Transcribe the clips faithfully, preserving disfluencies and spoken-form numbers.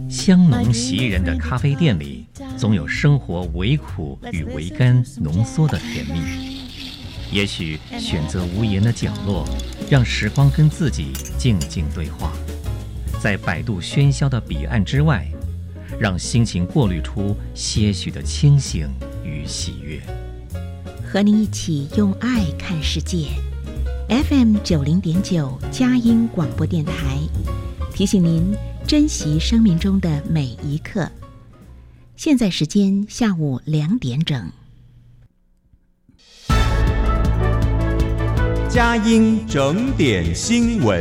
香浓袭人的咖啡店里，总有生活微苦与微甘浓缩的甜蜜。也许选择无言的角落，让时光跟自己静静对话。在百度喧嚣的彼岸之外，让心情过滤出些许的清醒与喜悦。 和你一起用爱看世界。F M 九零点九佳音广播电台，提醒您珍惜生命中的每一刻。现在时间下午两点整。 佳音整点新闻。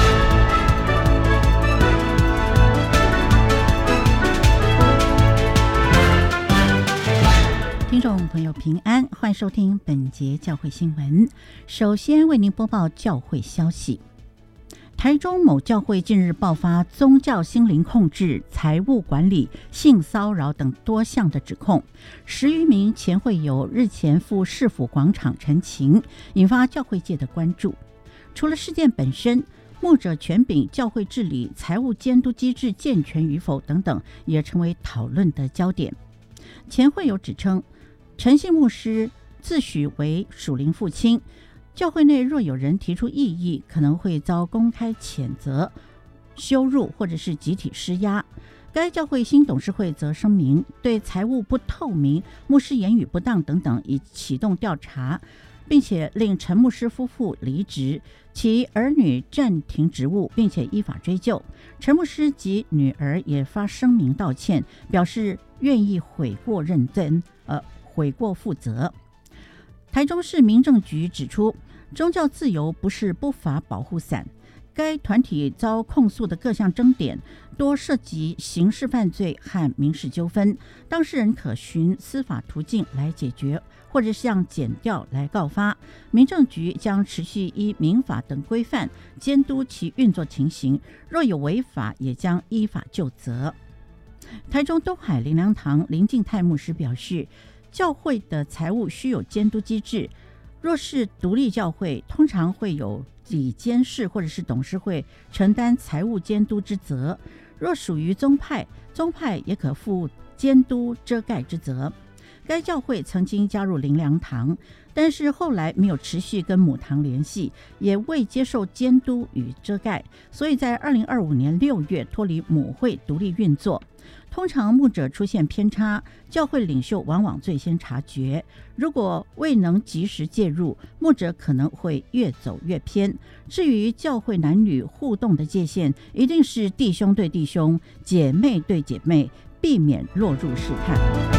听众朋友平安，欢迎收听本节教会新闻。首先为您播报教会消息。台中某教会近日爆发宗教心灵控制、财务管理、性骚扰等多项的指控，十余名前会友日前赴市府广场陈情，引发教会界的关注。除了事件本身，牧者权柄、教会治理、财务监督机制健全与否等等，也成为讨论的焦点。前会友指称，陈姓牧师自诩为属灵父亲，教会内若有人提出异议，可能会遭公开谴责、羞辱或者是集体施压。该教会新董事会则声明，对财务不透明、牧师言语不当等等已启动调查，并且令陈牧师夫妇离职，其儿女暂停职务，并且依法追究。陈牧师及女儿也发声明道歉，表示愿意悔过认真，呃，悔过负责。台中市民政局指出，宗教自由不是不法保护伞。该团体遭控诉的各项争点多涉及刑事犯罪和民事纠纷，当事人可循司法途径来解决，或者向检调来告发。民政局将持续依民法等规范监督其运作情形，若有违法，也将依法就责。台中东海灵粮堂林敬泰牧师表示，教会的财务需有监督机制，若是独立教会，通常会有理监事或者是董事会承担财务监督之责；若属于宗派，宗派也可负监督遮盖之责。该教会曾经加入灵粮堂，但是后来没有持续跟母堂联系，也未接受监督与遮盖，所以在二零二五年六月脱离母会独立运作。通常牧者出现偏差，教会领袖往往最先察觉，如果未能及时介入，牧者可能会越走越偏。至于教会男女互动的界限，一定是弟兄对弟兄、姐妹对姐妹，避免落入试探。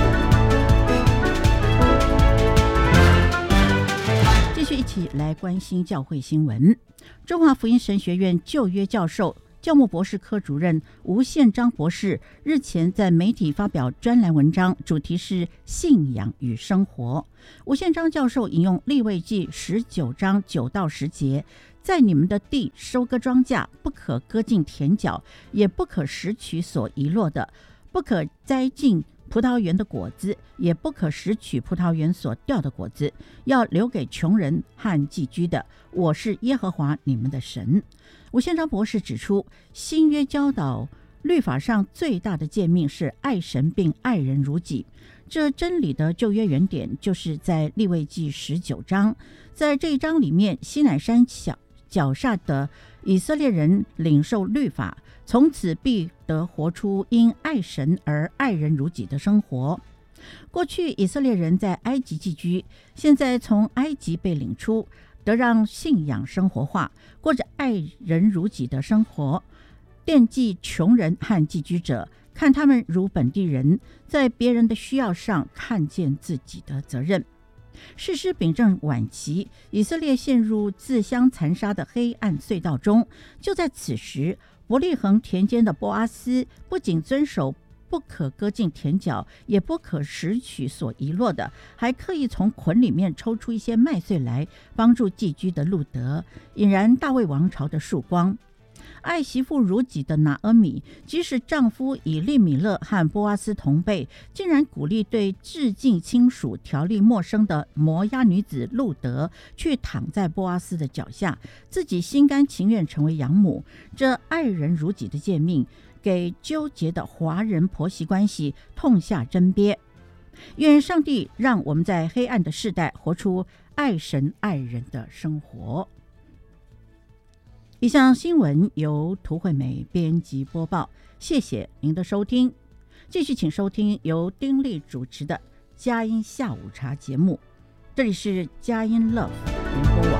继续一起来关心教会新闻。中华福音神学院旧约教授、教牧博士科主任吴宪章博士日前在媒体发表专栏文章，主题是信仰与生活。吴宪章教授引用利未记十九章九到十节，在你们的地收割庄稼，不可割尽田角，也不可拾取所遗落的，不可摘尽葡萄园的果子，也不可拾取葡萄园所掉的果子，要留给穷人和寄居的。我是耶和华你们的神。吴宪章博士指出，新约教导律法上最大的诫命是爱神并爱人如己。这真理的旧约原点就是在利未记十九章，在这一章里面，西乃山脚脚下的以色列人领受律法，从此必得活出因爱神而爱人如己的生活。过去以色列人在埃及寄居，现在从埃及被领出，得让信仰生活化，过着爱人如己的生活，惦记穷人和寄居者，看他们如本地人，在别人的需要上看见自己的责任。士师秉政晚期，以色列陷入自相残杀的黑暗隧道中。就在此时，伯利恒田间的波阿斯不仅遵守不可割尽田角，也不可拾取所遗落的，还刻意从捆里面抽出一些麦穗来帮助寄居的路德，引燃大卫王朝的曙光。爱媳妇如己的拿俄米，即使丈夫以利米勒和波阿斯同辈，竟然鼓励对至近亲属条例陌生的摩押女子路德去躺在波阿斯的脚下，自己心甘情愿成为养母。这爱人如己的诫命， 给纠结的华人婆媳关系痛下针砭。愿上帝让我们在黑暗的世代活出爱神爱人的生活。以上新闻由涂惠美编辑播报，谢谢您的收听。继续请收听由丁莉主持的佳音下午茶节目，这里是佳音 Love 联播网。